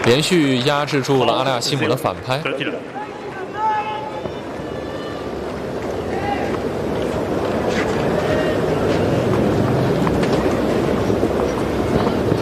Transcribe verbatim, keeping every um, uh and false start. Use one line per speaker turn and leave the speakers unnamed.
连续压制住了阿利亚西姆的反拍。